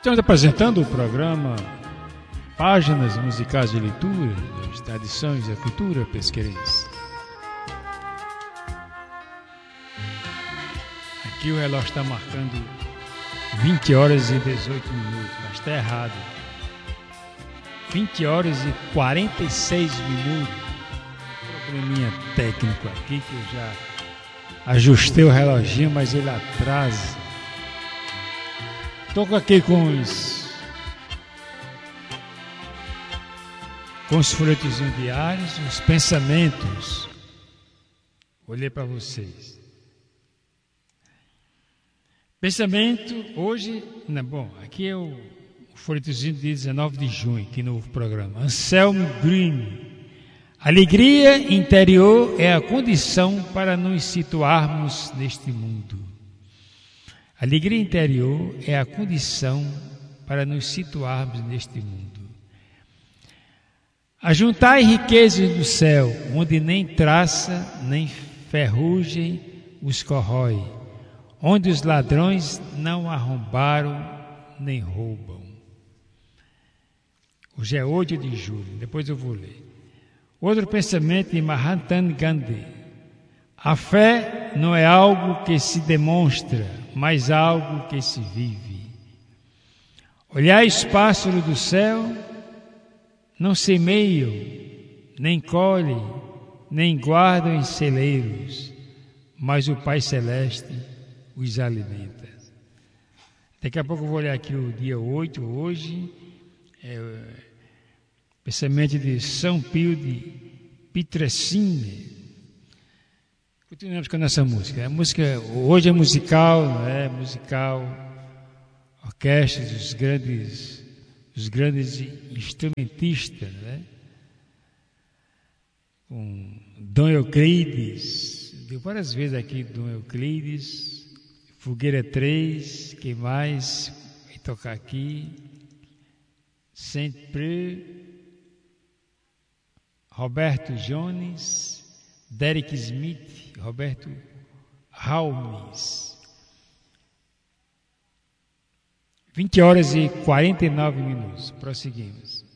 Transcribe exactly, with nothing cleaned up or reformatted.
Estamos apresentando o programa Páginas Musicais de Leitura das Tradições da Cultura Pesqueirense. Aqui o relógio está marcando vinte horas e dezoito minutos, mas está errado. vinte horas e quarenta e seis minutos. Probleminha técnico aqui que eu já ajustei o reloginho, mas ele atrasa. Estou aqui com os com os folhetinhos diários, os pensamentos. Vou ler para vocês. Pensamento hoje, não, bom, aqui é o, o folhetinho de dezenove de junho, aqui no programa. Anselmo Green. Alegria interior é a condição para nos situarmos neste mundo. Alegria interior é a condição para nos situarmos neste mundo. Ajuntai riquezas do céu, onde nem traça, nem ferrugem os corrói, onde os ladrões não arrombaram, nem roubam. Hoje é oito de julho, depois eu vou ler. Outro pensamento de Mahatma Gandhi. A fé não é algo que se demonstra, mas algo que se vive. Olhai os pássaros do céu, não semeiam, nem colhem, nem guardam em celeiros, mas o Pai Celeste os alimenta. Daqui a pouco eu vou olhar aqui o dia oito, hoje, é o pensamento de São Pio de Pietrelcina. Continuamos com a nossa música. A música hoje é musical, não é? Musical, orquestra, os grandes, os grandes instrumentistas, não é? Com Dom Euclides, deu várias vezes aqui Dom Euclides, Fogueira três, quem mais vai tocar aqui? Sempre Roberto Jones, Derek Smith, Roberto Raumes. vinte horas e quarenta e nove minutos. Prosseguimos.